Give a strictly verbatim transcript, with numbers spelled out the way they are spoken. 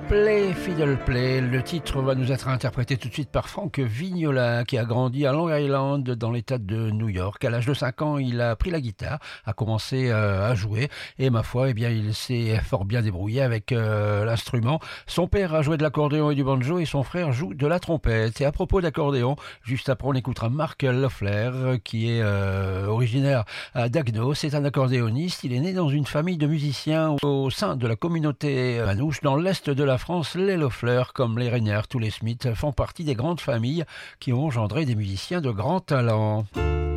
Play, Fiddle Play, le titre va nous être interprété tout de suite par Frank Vignola qui a grandi à Long Island dans l'état de New York. À l'âge de cinq ans, il a pris la guitare, a commencé euh, à jouer et ma foi, eh bien, il s'est fort bien débrouillé avec euh, l'instrument. Son père a joué de l'accordéon et du banjo et son frère joue de la trompette. Et à propos d'accordéon, juste après on écoutera Mark Loeffler qui est euh, originaire d'Agno. C'est un accordéoniste, il est né dans une famille de musiciens au sein de la communauté manouche dans l'est de la France. Les Loeffler, comme les Reinhardt ou les Smith, font partie des grandes familles qui ont engendré des musiciens de grand talent.